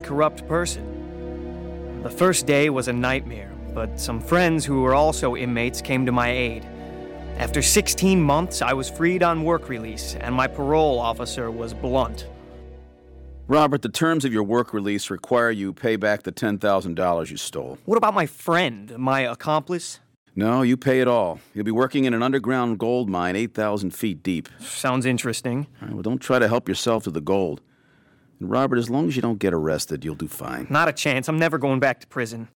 corrupt person. The first day was a nightmare, but some friends who were also inmates came to my aid. After 16 months, I was freed on work release, and my parole officer was blunt. Robert, the terms of your work release require you pay back the $10,000 you stole. What about my friend, my accomplice? No, you pay it all. You'll be working in an underground gold mine 8,000 feet deep. Sounds interesting. All right, well, don't try to help yourself to the gold. And Robert, as long as you don't get arrested, you'll do fine. Not a chance. I'm never going back to prison.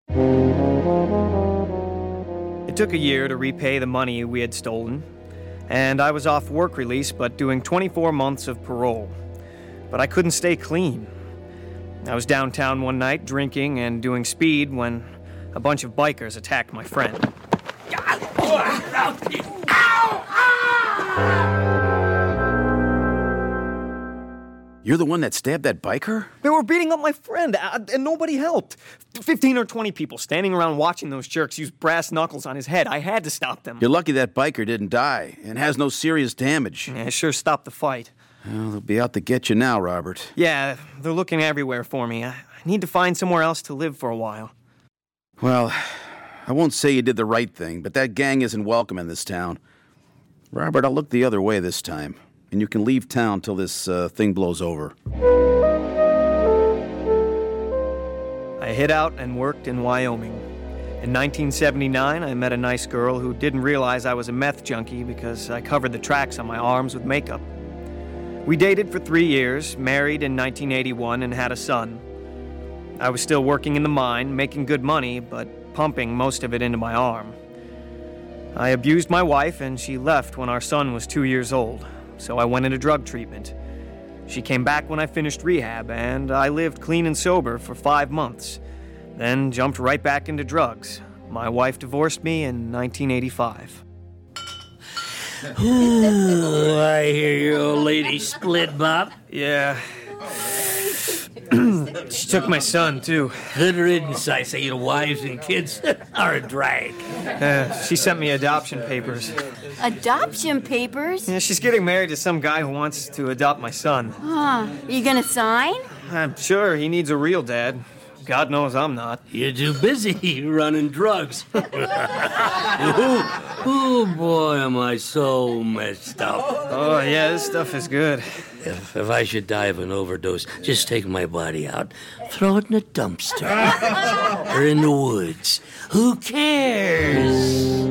It took a year to repay the money we had stolen, and I was off work release but doing 24 months of parole. But I couldn't stay clean. I was downtown one night drinking and doing speed when a bunch of bikers attacked my friend. You're the one that stabbed that biker? They were beating up my friend, and nobody helped. 15 or 20 people standing around watching those jerks use brass knuckles on his head. I had to stop them. You're lucky that biker didn't die and has no serious damage. Yeah, I sure stopped the fight. Well, they'll be out to get you now, Robert. Yeah, they're looking everywhere for me. I need to find somewhere else to live for a while. Well, I won't say you did the right thing, but that gang isn't welcome in this town. Robert, I'll look the other way this time, and you can leave town till this thing blows over. I hid out and worked in Wyoming. In 1979, I met a nice girl who didn't realize I was a meth junkie because I covered the tracks on my arms with makeup. We dated for 3 years, married in 1981, and had a son. I was still working in the mine, making good money, but pumping most of it into my arm. I abused my wife, and she left when our son was 2 years old, so I went into drug treatment. She came back when I finished rehab, and I lived clean and sober for 5 months, then jumped right back into drugs. My wife divorced me in 1985. Ooh, I hear your old lady split, Bob. Yeah. She took my son, too. Good riddance, I say. Your wives and kids are a drag. She sent me adoption papers. Adoption papers? Yeah, she's getting married to some guy who wants to adopt my son. Huh. You gonna sign? I'm sure he needs a real dad. God knows I'm not. You're too busy running drugs. Oh, boy, am I so messed up. Oh, yeah, this stuff is good. If I should die of an overdose, just take my body out, throw it in a dumpster, or in the woods. Who cares?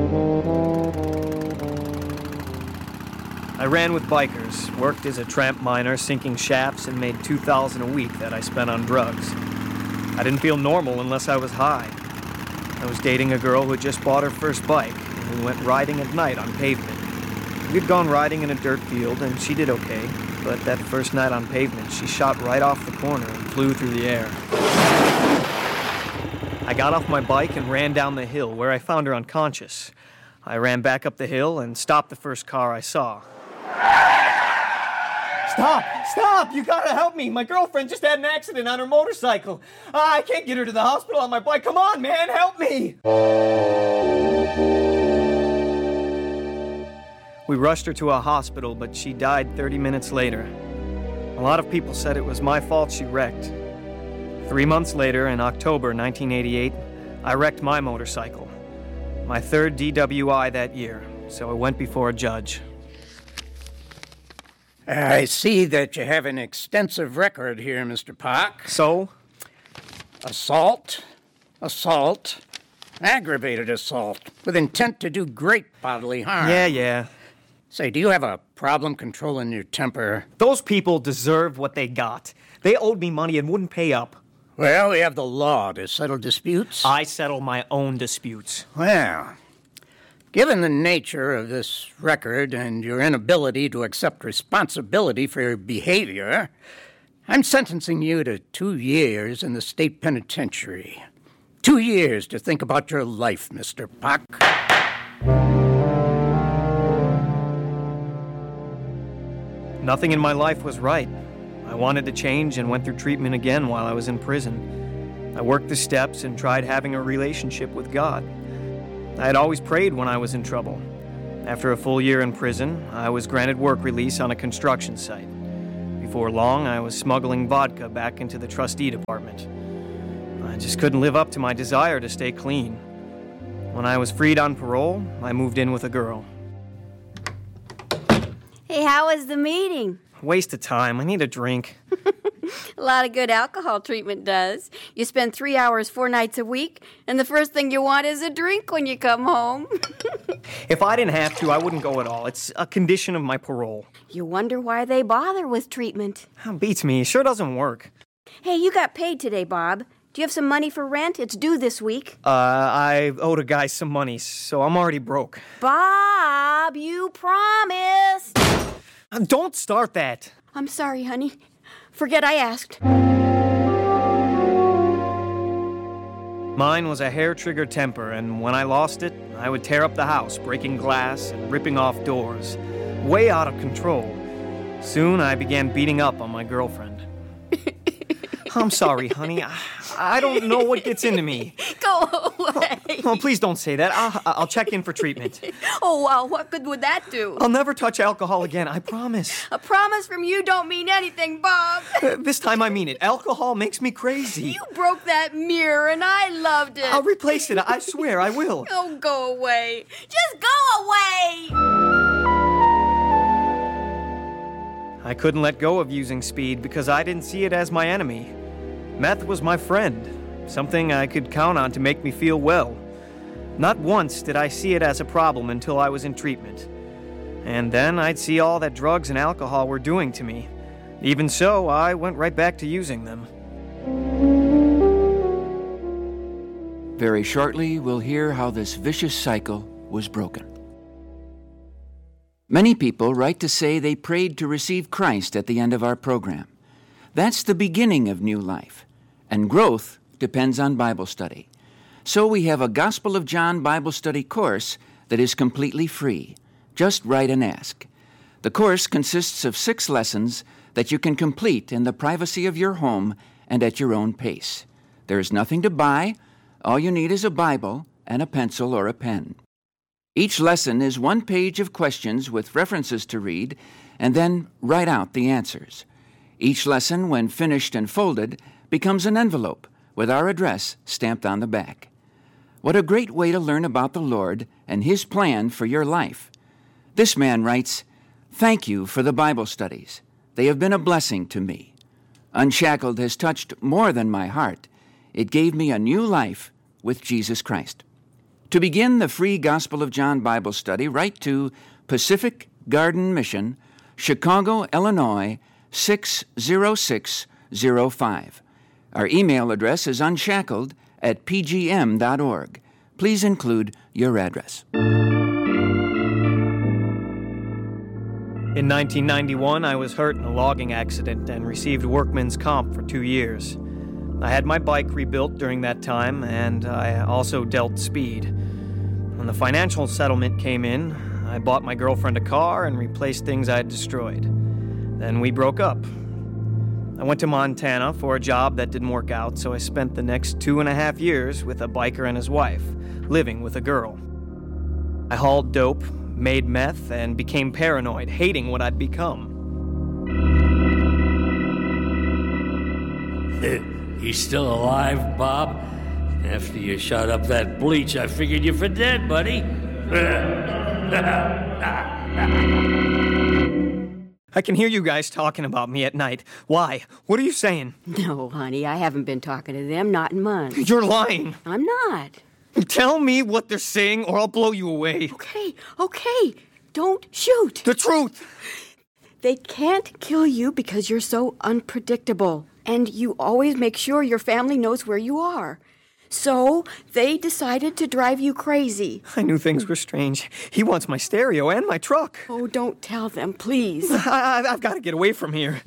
I ran with bikers, worked as a tramp miner, sinking shafts, and made $2,000 a week that I spent on drugs. I didn't feel normal unless I was high. I was dating a girl who had just bought her first bike, and we went riding at night on pavement. We'd gone riding in a dirt field, and she did okay, but that first night on pavement, she shot right off the corner and flew through the air. I got off my bike and ran down the hill, where I found her unconscious. I ran back up the hill and stopped the first car I saw. Stop! You gotta help me! My girlfriend just had an accident on her motorcycle. I can't get her to the hospital on my bike. Come on, man, help me! We rushed her to a hospital, but she died 30 minutes later. A lot of people said it was my fault she wrecked. 3 months later, in October 1988, I wrecked my motorcycle. My third DWI that year, so I went before a judge. I see that you have an extensive record here, Mr. Park. So? Assault, aggravated assault, with intent to do great bodily harm. Yeah. Say, do you have a problem controlling your temper? Those people deserved what they got. They owed me money and wouldn't pay up. Well, we have the law to settle disputes. I settle my own disputes. Well, given the nature of this record and your inability to accept responsibility for your behavior, I'm sentencing you to 2 years in the state penitentiary. 2 years to think about your life, Mr. Park. Nothing in my life was right. I wanted to change and went through treatment again while I was in prison. I worked the steps and tried having a relationship with God. I had always prayed when I was in trouble. After a full year in prison, I was granted work release on a construction site. Before long, I was smuggling vodka back into the trustee department. I just couldn't live up to my desire to stay clean. When I was freed on parole, I moved in with a girl. Hey, how was the meeting? Waste of time. I need a drink. A lot of good alcohol treatment does. You spend 3 hours 4 nights a week, and the first thing you want is a drink when you come home. If I didn't have to, I wouldn't go at all. It's a condition of my parole. You wonder why they bother with treatment. Beats me. It sure doesn't work. Hey, you got paid today, Bob. Do you have some money for rent? It's due this week. I owed a guy some money, so I'm already broke. Bob, you promised. Don't start that. I'm sorry, honey. Forget I asked. Mine was a hair-trigger temper, and when I lost it, I would tear up the house, breaking glass and ripping off doors. Way out of control. Soon I began beating up on my girlfriend. I'm sorry, honey. I don't know what gets into me. Go away. Oh, please don't say that. I'll check in for treatment. Oh, wow. What good would that do? I'll never touch alcohol again, I promise. A promise from you don't mean anything, Bob. This time I mean it. Alcohol makes me crazy. You broke that mirror and I loved it. I'll replace it. I swear I will. Oh, go away. Just go away. I couldn't let go of using speed because I didn't see it as my enemy. Meth was my friend, something I could count on to make me feel well. Not once did I see it as a problem until I was in treatment. And then I'd see all that drugs and alcohol were doing to me. Even so, I went right back to using them. Very shortly, we'll hear how this vicious cycle was broken. Many people write to say they prayed to receive Christ at the end of our program. That's the beginning of new life, and growth depends on Bible study. So we have a Gospel of John Bible study course that is completely free. Just write and ask. The course consists of 6 lessons that you can complete in the privacy of your home and at your own pace. There is nothing to buy. All you need is a Bible and a pencil or a pen. Each lesson is 1 page of questions with references to read, and then write out the answers. Each lesson, when finished and folded, becomes an envelope with our address stamped on the back. What a great way to learn about the Lord and His plan for your life. This man writes, "Thank you for the Bible studies. They have been a blessing to me. Unshackled has touched more than my heart. It gave me a new life with Jesus Christ." To begin the free Gospel of John Bible study, write to Pacific Garden Mission, Chicago, Illinois, 60605. Our email address is unshackled@pgm.org. Please include your address. In 1991, I was hurt in a logging accident and received workman's comp for 2 years. I had my bike rebuilt during that time, and I also dealt speed. When the financial settlement came in, I bought my girlfriend a car and replaced things I had destroyed. Then we broke up. I went to Montana for a job that didn't work out, so I spent the next 2.5 years with a biker and his wife, living with a girl. I hauled dope, made meth, and became paranoid, hating what I'd become. You still alive, Bob? After you shot up that bleach, I figured you for dead, buddy. I can hear you guys talking about me at night. Why? What are you saying? No, honey, I haven't been talking to them, not in months. You're lying. I'm not. Tell me what they're saying or I'll blow you away. Okay. Don't shoot. The truth. They can't kill you because you're so unpredictable. And you always make sure your family knows where you are. So they decided to drive you crazy. I knew things were strange. He wants my stereo and my truck. Oh, don't tell them, please. I've got to get away from here.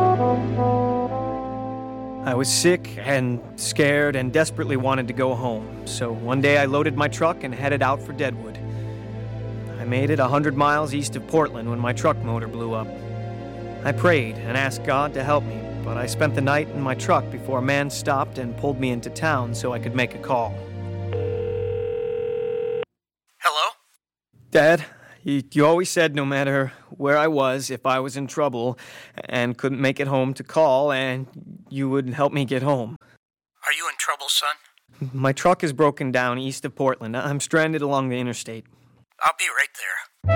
I was sick and scared and desperately wanted to go home. So one day I loaded my truck and headed out for Deadwood. I made it 100 miles east of Portland when my truck motor blew up. I prayed and asked God to help me, but I spent the night in my truck before a man stopped and pulled me into town so I could make a call. Hello? Dad, you always said no matter where I was if I was in trouble and couldn't make it home to call, and you would help me get home. Are you in trouble, son? My truck is broken down east of Portland. I'm stranded along the interstate. I'll be right there.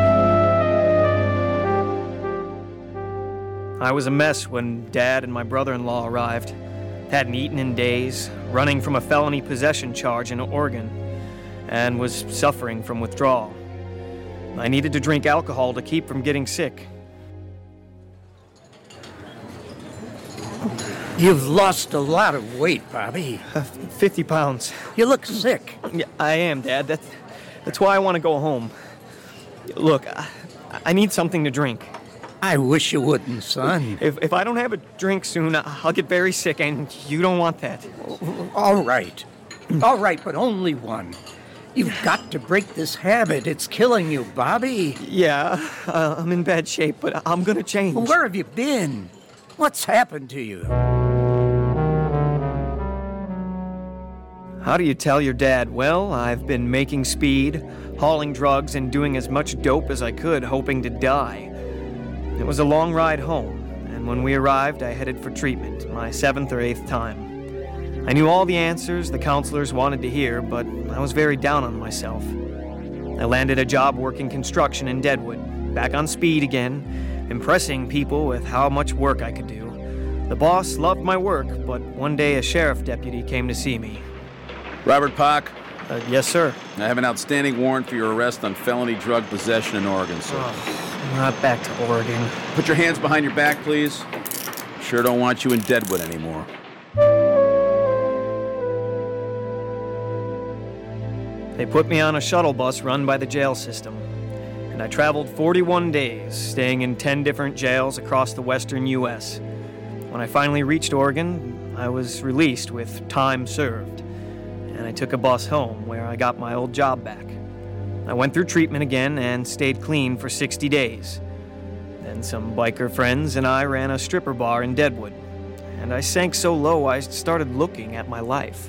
I was a mess when Dad and my brother-in-law arrived. Hadn't eaten in days, running from a felony possession charge in Oregon, and was suffering from withdrawal. I needed to drink alcohol to keep from getting sick. You've lost a lot of weight, Bobby. 50 pounds. You look sick. Yeah, I am, Dad. That's why I want to go home. Look, I need something to drink. I wish you wouldn't, son. If I don't have a drink soon, I'll get very sick, and you don't want that. All right. All right, but only one. You've got to break this habit. It's killing you, Bobby. Yeah, I'm in bad shape, but I'm going to change. Well, where have you been? What's happened to you? How do you tell your dad? Well, I've been making speed, hauling drugs, and doing as much dope as I could, hoping to die. It was a long ride home, and when we arrived, I headed for treatment, my 7th or 8th time. I knew all the answers the counselors wanted to hear, but I was very down on myself. I landed a job working construction in Deadwood, back on speed again, impressing people with how much work I could do. The boss loved my work, but one day a sheriff deputy came to see me. Robert Pock, Yes, sir. I have an outstanding warrant for your arrest on felony drug possession in Oregon, sir. Not back to Oregon. Put your hands behind your back, please. Sure don't want you in Deadwood anymore. They put me on a shuttle bus run by the jail system, and I traveled 41 days, staying in 10 different jails across the western U.S. When I finally reached Oregon, I was released with time served, and I took a bus home where I got my old job back. I went through treatment again and stayed clean for 60 days. Then some biker friends and I ran a stripper bar in Deadwood, and I sank so low I started looking at my life.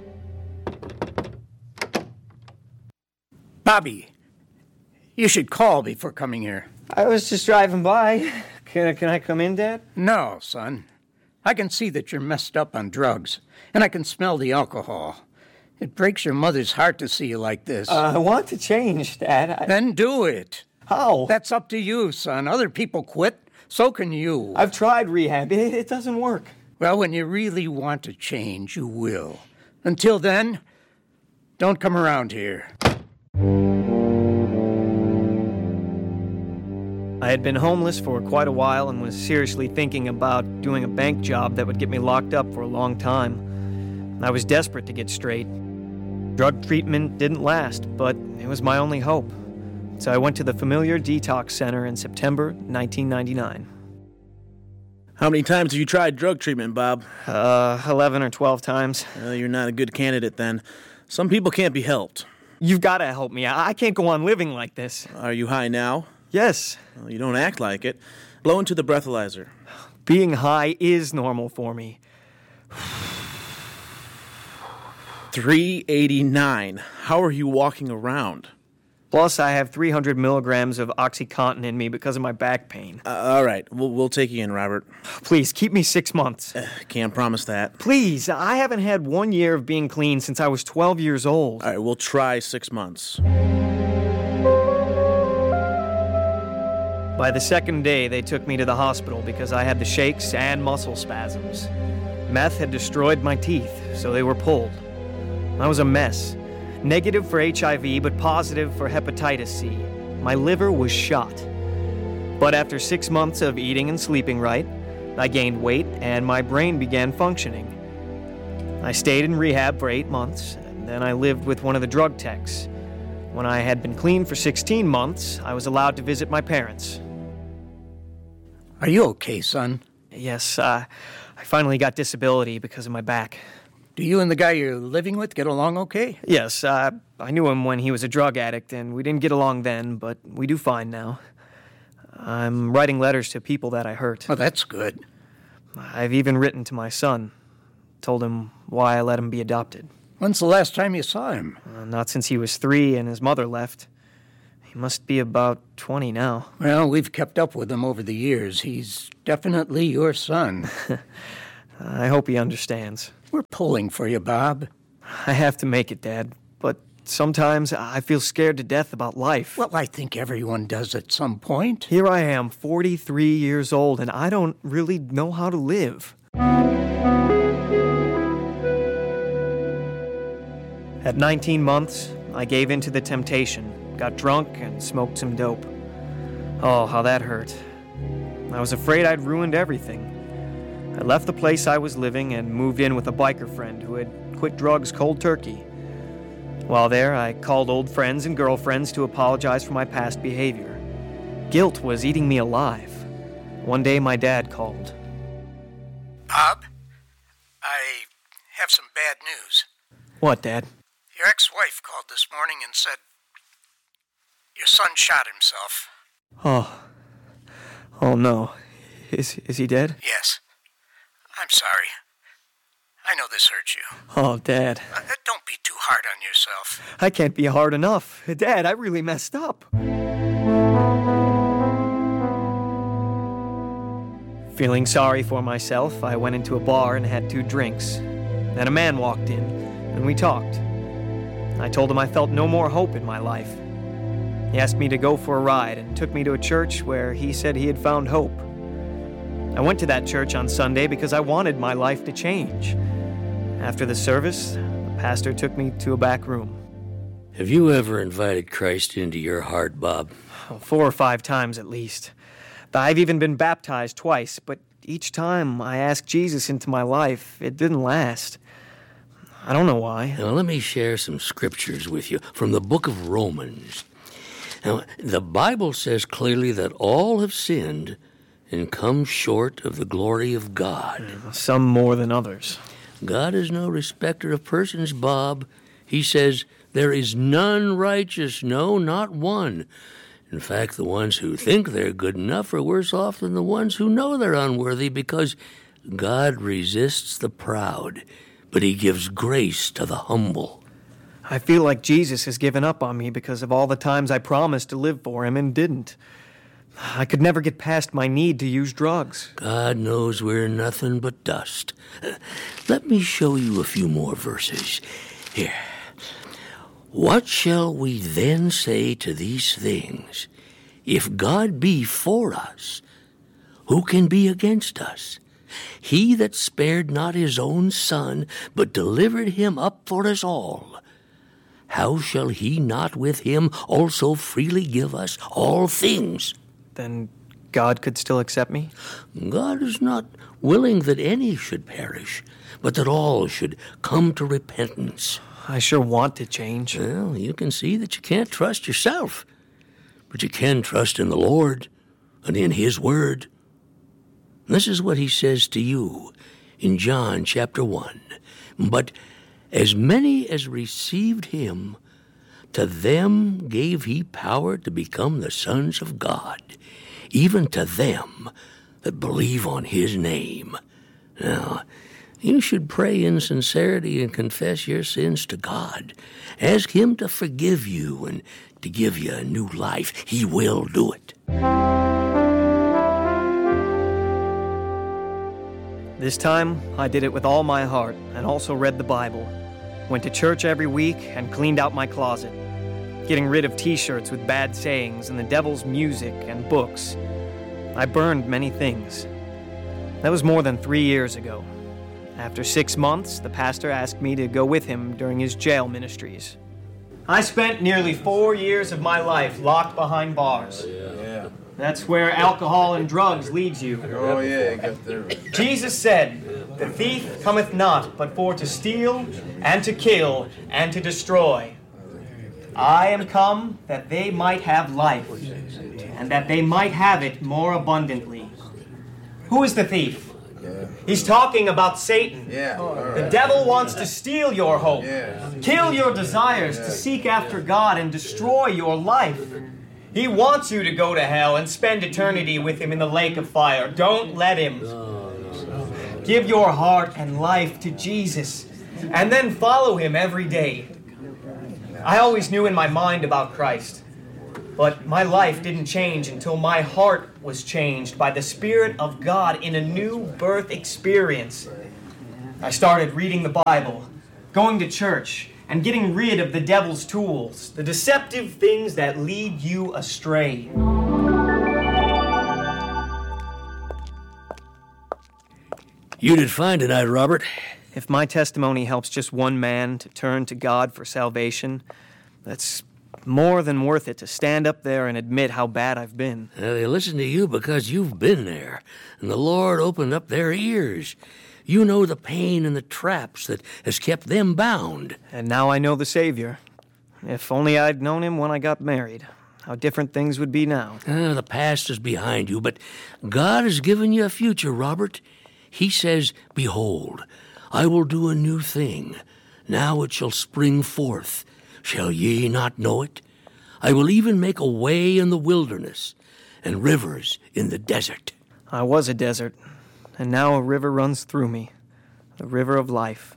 Bobby, you should call before coming here. I was just driving by. Can I come in, Dad? No, son. I can see that you're messed up on drugs, and I can smell the alcohol. It breaks your mother's heart to see you like this. I want to change, Dad. Then do it. How? That's up to you, son. Other people quit, so can you. I've tried rehab. It doesn't work. Well, when you really want to change, you will. Until then, don't come around here. I had been homeless for quite a while and was seriously thinking about doing a bank job that would get me locked up for a long time. I was desperate to get straight. Drug treatment didn't last, but it was my only hope. So I went to the Familiar Detox Center in September 1999. How many times have you tried drug treatment, Bob? 11 or 12 times. You're not a good candidate then. Some people can't be helped. You've got to help me. I can't go on living like this. Are you high now? Yes. Well, you don't act like it. Blow into the breathalyzer. Being high is normal for me. 389. How are you walking around? Plus, I have 300 milligrams of OxyContin in me because of my back pain. All right, we'll take you in, Robert. Please, keep me 6 months. Can't promise that. Please, I haven't had 1 year of being clean since I was 12 years old. All right, we'll try 6 months. By the second day, they took me to the hospital because I had the shakes and muscle spasms. Meth had destroyed my teeth, so they were pulled. I was a mess. Negative for HIV, but positive for hepatitis C. My liver was shot. But after 6 months of eating and sleeping right, I gained weight and my brain began functioning. I stayed in rehab for 8 months, and then I lived with one of the drug techs. When I had been clean for 16 months, I was allowed to visit my parents. Are you okay, son? Yes, I finally got disability because of my back. Do you and the guy you're living with get along okay? Yes, I knew him when he was a drug addict, and we didn't get along then, but we do fine now. I'm writing letters to people that I hurt. Well, that's good. I've even written to my son, told him why I let him be adopted. When's the last time you saw him? Not since he was 3 and his mother left. He must be about 20 now. Well, we've kept up with him over the years. He's definitely your son. I hope he understands. We're pulling for you, Bob. I have to make it, Dad, but sometimes I feel scared to death about life. Well, I think everyone does at some point. Here I am, 43 years old, and I don't really know how to live. At 19 months, I gave in to the temptation, got drunk, and smoked some dope. Oh, how that hurt. I was afraid I'd ruined everything. I left the place I was living and moved in with a biker friend who had quit drugs cold turkey. While there, I called old friends and girlfriends to apologize for my past behavior. Guilt was eating me alive. One day, my dad called. Bob, I have some bad news. What, Dad? Your ex-wife called this morning and said your son shot himself. Oh no. Is he dead? Yes. I'm sorry. I know this hurts you. Oh, Dad. Don't be too hard on yourself. I can't be hard enough. Dad, I really messed up. Feeling sorry for myself, I went into a bar and had 2 drinks. Then a man walked in, and we talked. I told him I felt no more hope in my life. He asked me to go for a ride and took me to a church where he said he had found hope. I went to that church on Sunday because I wanted my life to change. After the service, the pastor took me to a back room. Have you ever invited Christ into your heart, Bob? 4 or 5 times at least. I've even been baptized twice, but each time I asked Jesus into my life, it didn't last. I don't know why. Now, let me share some scriptures with you from the book of Romans. Now, the Bible says clearly that all have sinned and come short of the glory of God. Some more than others. God is no respecter of persons, Bob. He says, there is none righteous, no, not one. In fact, the ones who think they're good enough are worse off than the ones who know they're unworthy, because God resists the proud, but he gives grace to the humble. I feel like Jesus has given up on me because of all the times I promised to live for him and didn't. I could never get past my need to use drugs. God knows we're nothing but dust. Let me show you a few more verses. Here. What shall we then say to these things? If God be for us, who can be against us? He that spared not his own Son, but delivered him up for us all, how shall he not with him also freely give us all things? Then God could still accept me? God is not willing that any should perish, but that all should come to repentance. I sure want to change. Well, you can see that you can't trust yourself, but you can trust in the Lord and in his word. This is what he says to you in John chapter 1. But as many as received him, to them gave he power to become the sons of God, even to them that believe on his name. Now, you should pray in sincerity and confess your sins to God. Ask him to forgive you and to give you a new life. He will do it. This time, I did it with all my heart and also read the Bible. Went to church every week and cleaned out my closet, getting rid of t-shirts with bad sayings and the devil's music and books. I burned many things. That was more than 3 years ago. After 6 months, the pastor asked me to go with him during his jail ministries. I spent nearly 4 years of my life locked behind bars. That's where alcohol and drugs leads you. Oh, yeah, you got there. Jesus said, "The thief cometh not, but for to steal, and to kill, and to destroy. I am come that they might have life, and that they might have it more abundantly." Who is the thief? He's talking about Satan. The devil wants to steal your hope, kill your desires to seek after God, and destroy your life. He wants you to go to hell and spend eternity with him in the lake of fire. Don't let him. Give your heart and life to Jesus, and then follow him every day. I always knew in my mind about Christ. But my life didn't change until my heart was changed by the Spirit of God in a new birth experience. I started reading the Bible, going to church, and getting rid of the devil's tools, the deceptive things that lead you astray. You did fine tonight, Robert. If my testimony helps just one man to turn to God for salvation, that's more than worth it to stand up there and admit how bad I've been. They listen to you because you've been there, and the Lord opened up their ears. You know the pain and the traps that has kept them bound. And now I know the Savior. If only I'd known him when I got married, how different things would be now. The past is behind you, but God has given you a future, Robert. He says, "Behold, I will do a new thing. Now it shall spring forth. Shall ye not know it? I will even make a way in the wilderness and rivers in the desert." I was a desert, and now a river runs through me, the river of life.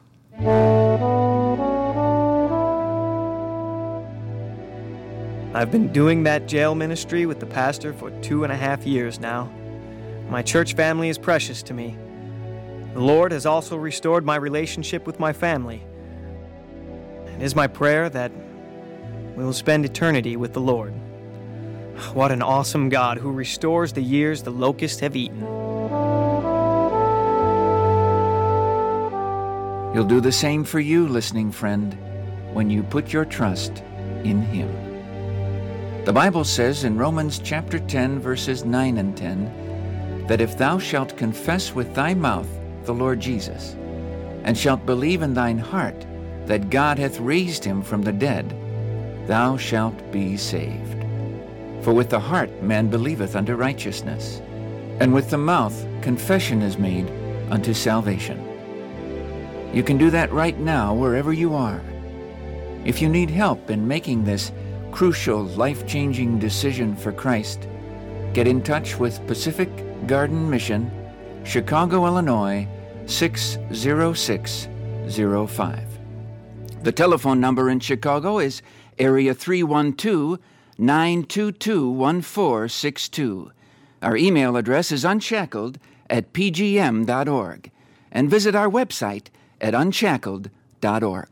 I've been doing that jail ministry with the pastor for 2.5 years now. My church family is precious to me. The Lord has also restored my relationship with my family. It is my prayer that we will spend eternity with the Lord. What an awesome God who restores the years the locusts have eaten. He'll do the same for you, listening friend, when you put your trust in Him. The Bible says in Romans chapter 10, verses 9 and 10, that if thou shalt confess with thy mouth the Lord Jesus, and shalt believe in thine heart that God hath raised him from the dead, thou shalt be saved. For with the heart man believeth unto righteousness, and with the mouth confession is made unto salvation. You can do that right now wherever you are. If you need help in making this crucial, life-changing decision for Christ, get in touch with Pacific Garden Mission, Chicago, Illinois, 60605. The telephone number in Chicago is area 312-922-1462. Our email address is unshackled@pgm.org. And visit our website at unshackled.org.